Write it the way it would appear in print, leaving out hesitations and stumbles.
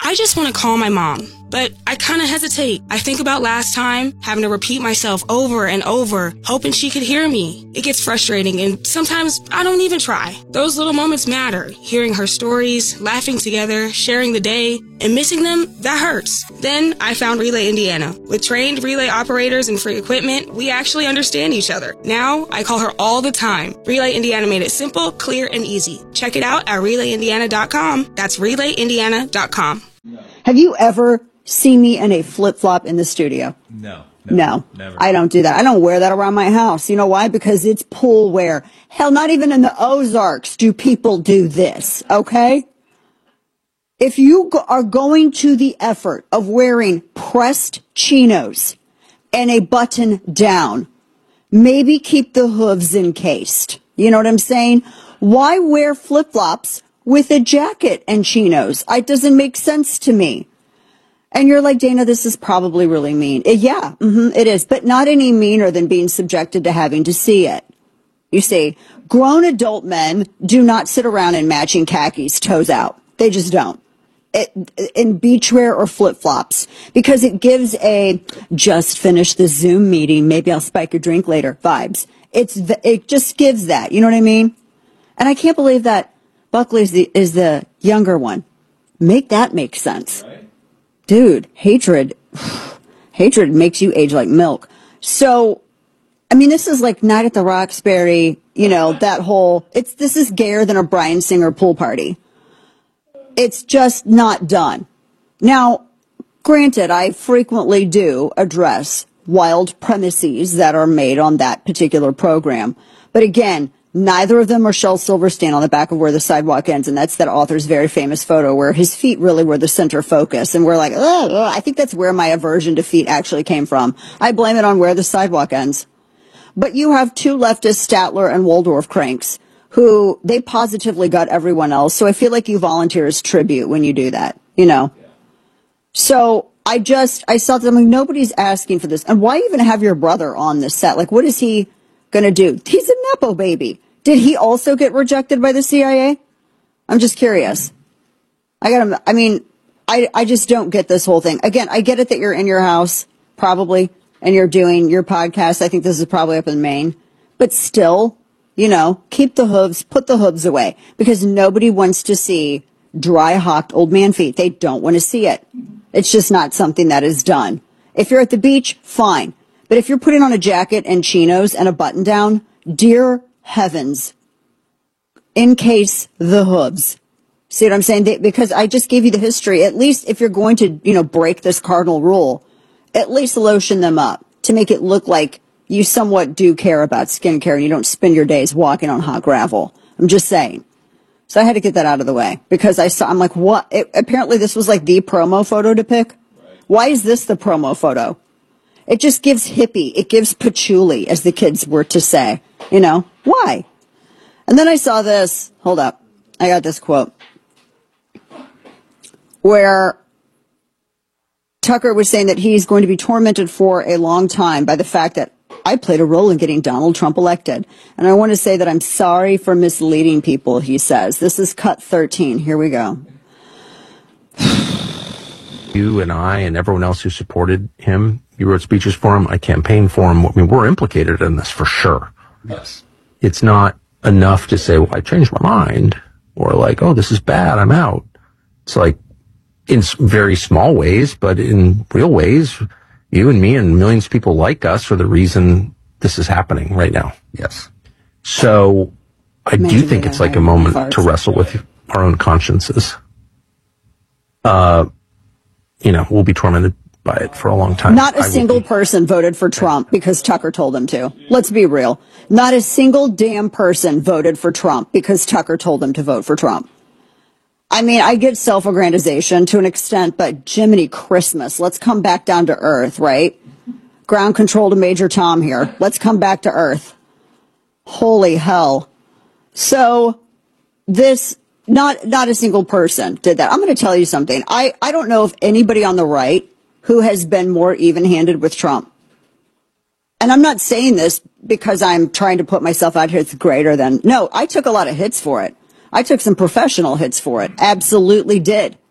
I just want to call my mom, but I kind of hesitate. I think about last time, having to repeat myself over and over, hoping she could hear me. It gets frustrating, and sometimes I don't even try. Those little moments matter. Hearing her stories, laughing together, sharing the day, and missing them, that hurts. Then I found Relay Indiana. With trained relay operators and free equipment, we actually understand each other. Now, I call her all the time. Relay Indiana made it simple, clear, and easy. Check it out at RelayIndiana.com. That's RelayIndiana.com. Have you ever seen me in a flip-flop in the studio? No. No, never. I don't do that. I don't wear that around my house. You know why? Because it's pool wear. Hell, not even in the Ozarks do people do this, okay? If you are going to the effort of wearing pressed chinos and a button down, maybe keep the hooves encased. You know what I'm saying? Why wear flip-flops with a jacket and chinos? It doesn't make sense to me. And you're like, Dana, this is probably really mean. Yeah, it is, but not any meaner than being subjected to having to see it. You see, grown adult men do not sit around in matching khakis, toes out. They just don't. In beachwear or flip-flops, because it gives a just finished the Zoom meeting, maybe I'll spike a drink later vibes. It just gives that, you know what I mean? And I can't believe that Buckley is the younger one. Make that make sense. Right. Dude, hatred makes you age like milk. So, I mean, this is like Night at the Roxbury, you know, that whole, this is gayer than a Bryan Singer pool party. It's just not done. Now, granted, I frequently do address wild premises that are made on that particular program. But again, neither of them are Shel Silverstein on the back of Where the Sidewalk Ends, and that's that author's very famous photo where his feet really were the center focus, and we're like, I think that's where my aversion to feet actually came from. I blame it on Where the Sidewalk Ends. But you have two leftists, Statler and Waldorf cranks, who they positively got everyone else, so I feel like you volunteer as tribute when you do that, you know? So I saw them, like, nobody's asking for this, and why even have your brother on this set? Like, what is he gonna do? He's a Nepo baby. Did he also get rejected by the CIA? I'm just curious. I just don't get this whole thing. Again, I get it that you're in your house, probably, and you're doing your podcast. I think this is probably up in Maine. But still, you know, keep the hooves, put the hooves away. Because nobody wants to see dry-hocked old man feet. They don't want to see it. It's just not something that is done. If you're at the beach, fine. But if you're putting on a jacket and chinos and a button down, dear heavens, encase the hooves. See what I'm saying? Because I just gave you the history. At least if you're going to, you know, break this cardinal rule, at least lotion them up to make it look like you somewhat do care about skincare and you don't spend your days walking on hot gravel. I'm just saying. So I had to get that out of the way because I'm like, what? Apparently this was like the promo photo to pick. Right. Why is this the promo photo? It just gives hippie. It gives patchouli, as the kids were to say. You know, why? And then I saw this. Hold up. I got this quote where Tucker was saying that he's going to be tormented for a long time by the fact that I played a role in getting Donald Trump elected. And I want to say that I'm sorry for misleading people, he says. This is cut 13. Here we go. You and I and everyone else who supported him, you wrote speeches for him, I campaigned for him. I mean, we're implicated in this for sure. Yes. It's not enough to say, well, I changed my mind, or like, oh, this is bad, I'm out. It's like, in very small ways, but in real ways, you and me and millions of people like us are the reason this is happening right now. Yes. So I do think it's like a moment to wrestle with our own consciences. You know, we'll be tormented by it for a long time. Not a single person voted for Trump because Tucker told them to. Let's be real. Not a single damn person voted for Trump because Tucker told them to vote for Trump. I mean, I get self-aggrandization to an extent, but Jiminy Christmas, let's come back down to earth, right? Ground control to Major Tom here. Let's come back to earth. Holy hell. So this, not a single person did that. I'm going to tell you something. I don't know of anybody on the right who has been more even-handed with Trump. And I'm not saying this because I'm trying to put myself out here as greater than. No, I took a lot of hits for it. I took some professional hits for it. Absolutely did.